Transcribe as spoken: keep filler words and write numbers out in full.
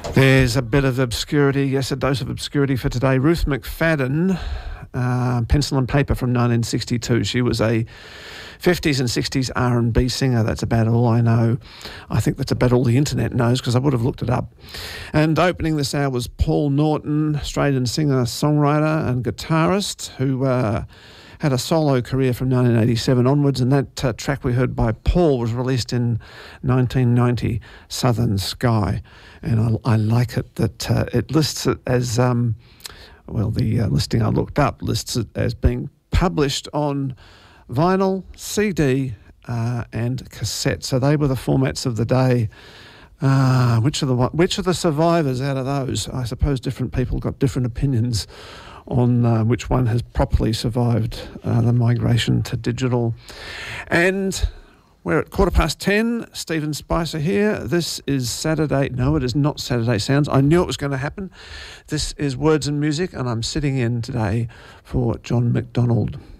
There's a bit of obscurity, yes, a dose of obscurity for today. Ruth McFadden, uh, Pencil and Paper from nineteen sixty-two. She was a fifties and sixties R and B singer. That's about all I know. I think that's about all the internet knows because I would have looked it up. And opening this hour was Paul Norton, Australian singer, songwriter and guitarist who uh, had a solo career from nineteen eighty-seven onwards, and that uh, track we heard by Paul was released in nineteen ninety, Southern Sky. And I, I like it that uh, it lists it as, um, well, the uh, listing I looked up lists it as being published on vinyl, C D uh, and cassette. So they were the formats of the day. Uh, which are the which are the survivors out of those? I suppose different people got different opinions on uh, which one has properly survived uh, the migration to digital. And we're at quarter past ten. Stephen Spicer here. This is Saturday. No, it is not Saturday Sounds. I knew it was going to happen. This is Words and Music, and I'm sitting in today for John McDonald.